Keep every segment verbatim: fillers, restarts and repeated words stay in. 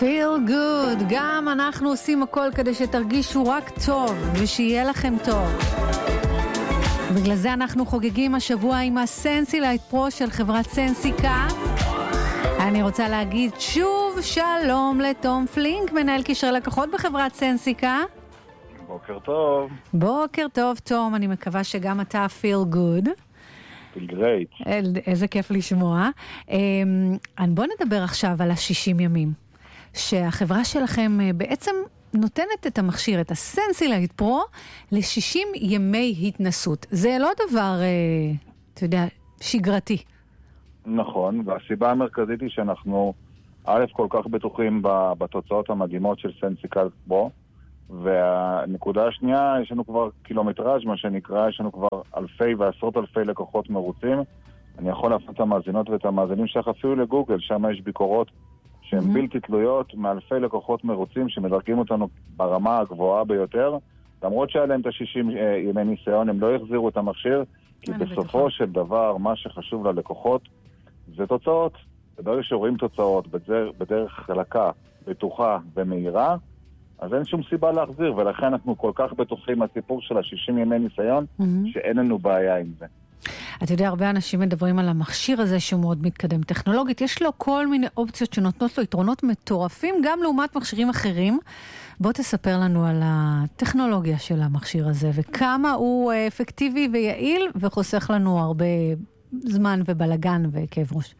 feel good, גם אנחנו עושים הכל כדי שתרגישו רק טוב ושיהיה לכם טוב. בגלל זה אנחנו חוגגים השבוע עם הסנסילייט פרו של חברת סנסיקה. אני רוצה להגיד שוב שלום לתום פלינק, מנהל קשרי לקוחות בחברת סנסיקה. בוקר טוב. בוקר טוב תום, אני מקווה שגם אתה feel good. feel great. איזה כיף לשמוע. בוא נדבר עכשיו על ה-שישים ימים. שהחברה שלכם בעצם נותנת את המכשיר, את הסנסילייט פרו, ל-שישים ימי התנסות. זה לא דבר, אתה יודע, שגרתי. נכון, והסיבה המרכזית היא שאנחנו א' כל כך בטוחים בתוצאות המדהימות של סנסיקייט פרו, והנקודה השנייה, יש לנו כבר קילומטראז' מה שנקרא, יש לנו כבר אלפי ועשרות אלפי לקוחות מרוצים. אני יכול להפנות את המאזינות ואת המאזינים שלך אפילו לגוגל, שם יש ביקורות שהן mm-hmm. בלתי תלויות, מאלפי לקוחות מרוצים שמדרגים אותנו ברמה הגבוהה ביותר. למרות שהיה להם את ה-שישים ימי ניסיון, הם לא יחזירו את המכשיר, כי בסופו בטוחה. של דבר, מה שחשוב ללקוחות זה תוצאות. בדרך שרואים תוצאות בדרך, בדרך חלקה, בטוחה ומהירה, אז אין שום סיבה להחזיר, ולכן אנחנו כל כך בטוחים מהסיפור של ה-שישים ימי ניסיון, mm-hmm. שאין לנו בעיה עם זה. אתה יודע, הרבה אנשים מדברים על המכשיר הזה שהוא מאוד מתקדם טכנולוגית. יש לו כל מיני אופציות שנותנות לו יתרונות מטורפים, גם לעומת מכשירים אחרים. בוא תספר לנו על הטכנולוגיה של המכשיר הזה, וכמה הוא אפקטיבי ויעיל, וחוסך לנו הרבה זמן ובלגן וכאב ראש.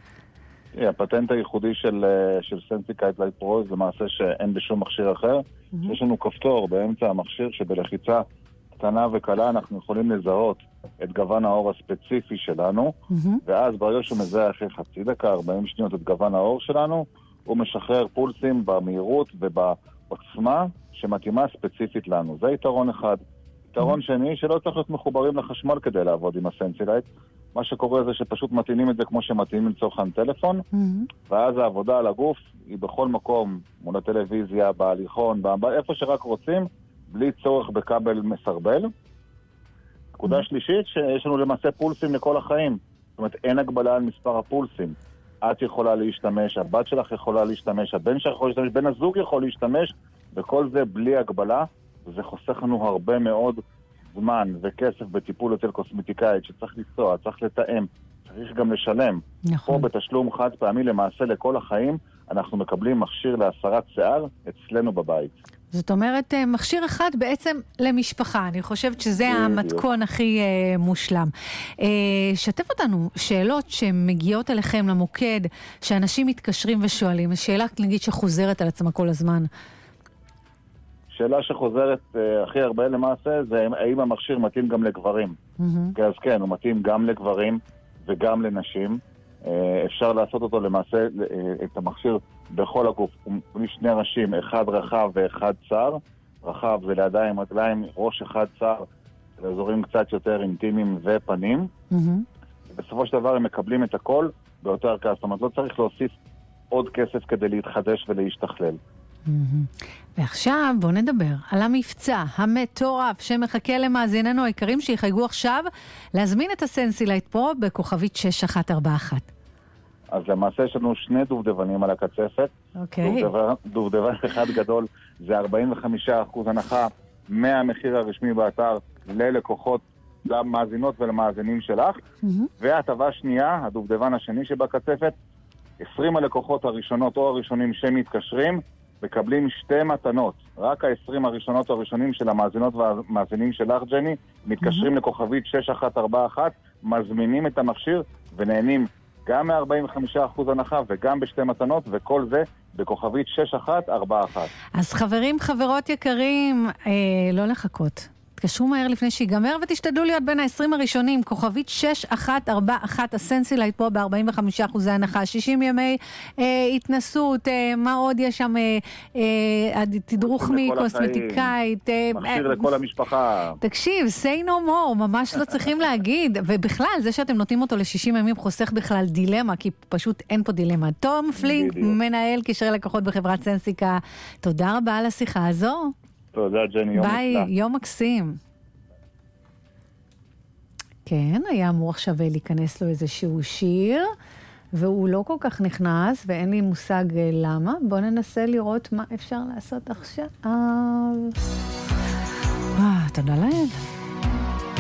הפטנט הייחודי של, של סנסיקייט פרו זה למעשה שאין בשום מכשיר אחר. Mm-hmm. יש לנו כפתור באמצע המכשיר שבלחיצה קטנה וקלה אנחנו יכולים לזהות את גוון האור הספציפי שלנו, mm-hmm. ואז ברגע שהוא מזהה אחרי חצי דקה, ארבעים שניות את גוון האור שלנו, הוא משחרר פולסים במהירות ובעוצמה שמתאימה ספציפית לנו. זה יתרון אחד. יתרון mm-hmm. שני, שלא צריך להיות מחוברים לחשמל כדי לעבוד עם הסנסילייט. מה שקורה זה שפשוט מתאימים את זה כמו שמתאימים לצורך טלפון, mm-hmm. ואז העבודה על הגוף היא בכל מקום, מול הטלוויזיה, בהליכון, איפה שרק רוצים, בלי צורך בכבל מסרבל. נקודה mm-hmm. שלישית, שיש לנו למעשה פולסים לכל החיים. זאת אומרת, אין הגבלה על מספר הפולסים. את יכולה להשתמש, הבת שלך יכולה להשתמש, הבן שלך יכול להשתמש, בן הזוג יכול להשתמש, וכל זה בלי הגבלה, וזה חוסך לנו הרבה מאוד זמן וכסף בטיפול אצל קוסמטיקאית שצריך לנסוע, צריך לתאם, צריך גם לשלם. נכון. פה בתשלום חד פעמי למעשה לכל החיים, אנחנו מקבלים מכשיר להסרת שיער אצלנו בבית. זאת אומרת, מכשיר אחד בעצם למשפחה. אני חושבת שזה המתכון הכי uh, מושלם. Uh, שתף אותנו שאלות שמגיעות אליכם למוקד, שאנשים מתקשרים ושואלים. שאלה, נגיד, שחוזרת על עצמה כל הזמן. שאלה שחוזרת uh, הכי הרבה למעשה, זה האם המכשיר מתאים גם לגברים. Mm-hmm. אז כן, הוא מתאים גם לגברים וגם לנשים. Uh, אפשר לעשות אותו למעשה, uh, את המכשיר בכל הגוף. הוא שני ראשים, אחד רחב ואחד צר. רחב זה לידיים, רגליים, ראש אחד צר, לאזורים קצת יותר אינטימיים ופנים. Mm-hmm. בסופו של דבר הם מקבלים את הכל באותו ערכה. זאת אומרת, לא צריך להוסיף עוד כסף כדי להתחדש ולהשתכלל. Mm-hmm. ועכשיו בוא נדבר על המבצע המטורף שמחכה למאזיננו היקרים שיחייגו עכשיו להזמין את הסנסילייט פרו בכוכבית שש אחת ארבע אחת. אז למעשה יש לנו שני דובדבנים על הקצפת. אוקיי. דובדבן, דובדבן אחד גדול זה ארבעים וחמישה אחוז הנחה מהמחיר הרשמי באתר ללקוחות, למאזינות ולמאזינים שלך. Mm-hmm. והטבה שנייה, הדובדבן השני שבקצפת, עשרים הלקוחות הראשונות או הראשונים שמתקשרים, מקבלים שתי מתנות. רק ה-עשרים הראשונות הראשונים של המאזינות והמאזינים שלך, ג'ני, מתקשרים mm-hmm. לכוכבית שש אחת ארבע אחת, מזמינים את המכשיר ונהנים גם מ-ארבעים וחמישה אחוז הנחה וגם בשתי מתנות, וכל זה בכוכבית שש אחת ארבע אחת. אז חברים, חברות יקרים, אה, לא לחכות. תקשרו מהר לפני שיגמר ותשתדלו להיות בין ה-עשרים הראשונים, כוכבית שש אחת ארבע אחת, הסנסילייט פה ב-ארבעים וחמישה אחוז הנחה, שישים ימי אה, התנסות, אה, מה עוד יש שם, אה, אה, תדרוך מקוסמטיקאית. אה, מכשיר אה, לכל המשפחה. תקשיב, say no more, ממש לא צריכים להגיד, ובכלל, זה שאתם נותנים אותו ל-שישים ימים חוסך בכלל דילמה, כי פשוט אין פה דילמה. תום פלינק, מנהל קשרי לקוחות בחברת סנסיקה, תודה רבה על השיחה הזו. תודה ג'ני, יום ביי, נפלא. יום מקסים. כן, היה אמור עכשיו להיכנס לו איזשהו שיר, והוא לא כל כך נכנס, ואין לי מושג למה. בואו ננסה לראות מה אפשר לעשות עכשיו. אה, תודה לאל.